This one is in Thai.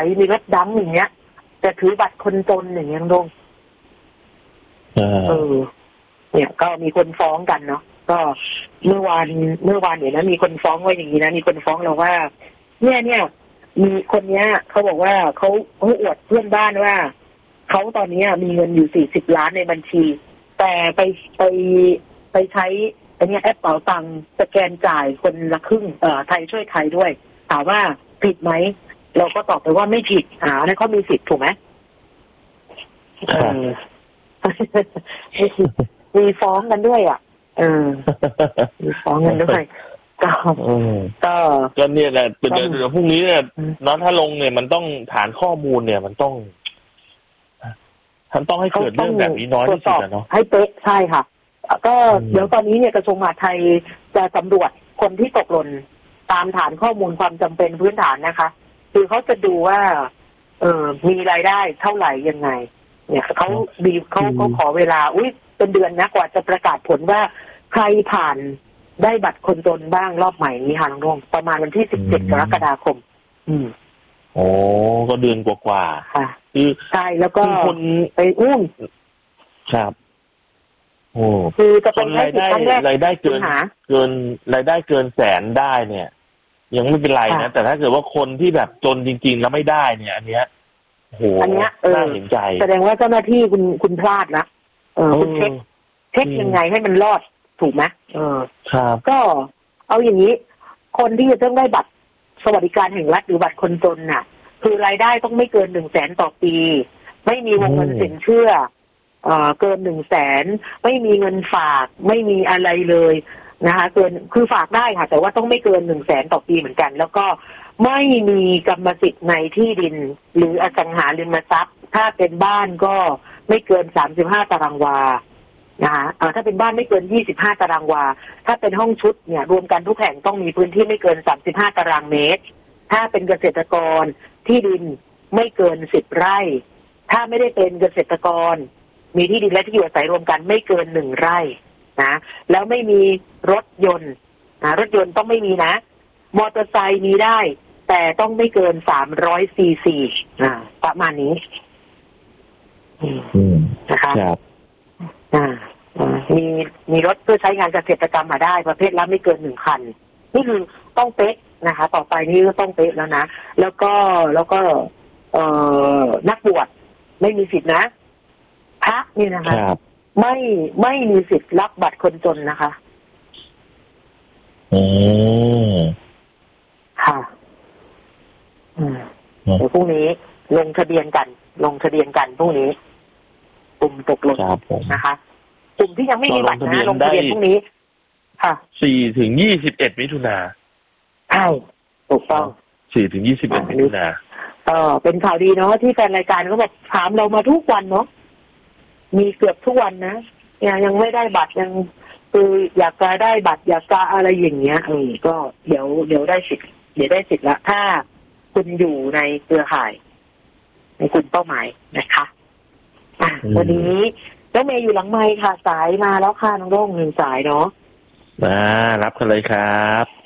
มีรถดำอย่างเงี้ยแต่ถือบัตรคนจนอย่างเงี้ยลงเนี่ยก็มีคนฟ้องกันเนาะก็เมื่อวานเนี่ยนะมีคนฟ้องไว้อย่างนี้นะมีคนฟ้องเราว่าเนี่ยมีคนเนี้ยเขาบอกว่าเขาอวดเพื่อนบ้านว่าเขาตอนนี้มีเงินอยู่40 ล้านในบัญชีแต่ไปใช้อันนี้แอปเป๋าตังค์สแกนจ่ายคนละครึ่งไทยช่วยไทยด้วยถามว่าผิดไหมเราก็ตอบไปว่าไม่ผิดนั่นเขามีสิทธิ์ถูกไหมมีฟ้องกันด้วยมีฟ้องกันด้วยก็เนี่ยแหละเดี๋ยวพรุ่งนี้เนี่ยน้องถ้าลงเนี่ยมันต้องฐานข้อมูลเนี่ยมันต้องให้เกิดเรื่องแบบนี้น้อยที่สุดเนาะให้เป๊ะใช่ค่ะก็เดี๋ยวตอนนี้เนี่ยกระทรวงมหาดไทยจะสำรวจคนที่ตกหล่นตามฐานข้อมูลความจำเป็นพื้นฐานนะคะคือเขาจะดูว่ามีรายได้เท่าไหร่ยังไงเนี่ยเขาขอเวลาเป็นเดือนนะกว่าจะประกาศผลว่าใครผ่านได้บัตรคนจนบ้างรอบใหม่นี้ค่ะน้องๆประมาณวันที่17 กรกฎาคมโอ้ก็เดือนกว่าค่ะใช่แล้วก็ไปครับโอ้คือจะเป็นรายได้เกินรายได้เกินแสนได้เนี่ยยังไม่เป็นไรนะแต่ถ้าเกิดว่าคนที่แบบจนจริงๆแล้วไม่ได้เนี่ยอันเนี้ยโหน่าเห็นใจแสดงว่าเจ้าหน้าที่คุณพลาดนะคุณเช็คยังไงให้มันรอดถูกไหมครับก็เอาอย่างนี้คนที่จะต้องได้บัตรสวัสดิการแห่งรัฐหรือบัตรคนจนน่ะคือรายได้ต้องไม่เกิน100,000ต่อปีไม่มีวงเงินสินเชื่อเกิน100,000ไม่มีเงินฝากไม่มีอะไรเลยนะคะเกินคือฝากได้ค่ะแต่ว่าต้องไม่เกิน100,000ต่อปีเหมือนกันแล้วก็ไม่มีกรรมสิทธิ์ในที่ดินหรืออสังหาริมทรัพย์ถ้าเป็นบ้านก็ไม่เกิน35 ตารางวานะคะถ้าเป็นบ้านไม่เกิน25 ตารางวาถ้าเป็นห้องชุดเนี่ยรวมกันทุกแห่งต้องมีพื้นที่ไม่เกิน35 ตารางเมตรถ้าเป็นเกษตรกรที่ดินไม่เกิน10 ไร่ถ้าไม่ได้เป็นเกษตรกรมีที่ดินและที่อยู่อาศัยรวมกันไม่เกิน1 ไร่นะแล้วไม่มีรถยนต์รถยนต์ต้องไม่มีนะมอเตอร์ไซค์มีได้แต่ต้องไม่เกิน300 ซีซีประมาณนี้นะคะมีรถเพื่อใช้งานเกษตรกรรมมาได้ประเภทละไม่เกิน1 คันนี่คือต้องเป๊ะนะคะต่อไปนี้ก็ต้องเป๊ะแล้วนะแล้วก็นักบวชไม่มีสิทธินะพระนี่นะคะไม่มีสิทธิ์รับบัตรคนจนนะคะค่ะเดี๋ยวพรุ่งนี้ลงทะเบียนกันพรุ่งนี้กลุ่มตกหล่นนะคะกลุ่มที่ยังไม่มีบัตรนะลงทะเบียนพรุ่งนี้ค่ะ 4 ถึง 21 มิถุนาใช่ถูกต้อง 4 ถึง 21 มิถุนาเป็นข่าวดีเนาะที่แฟนรายการเขาบอกถามเรามาทุกวันเนาะมีเกือบทุกวันนะยังไม่ได้บัตรยังคืออยากจะได้บัตรอยากจะอะไรอย่างเงี้ยก็เดี๋ยวได้สิทธิ์ละถ้าคุณอยู่ในเครือข่ายในกลุ่มเป้าหมายนะคะวันนี้น้องเมย์อยู่หลังไมค์ค่ะสายมาแล้วค่ะน้องโด่ง1 สายเนาะรับกันเลยครับ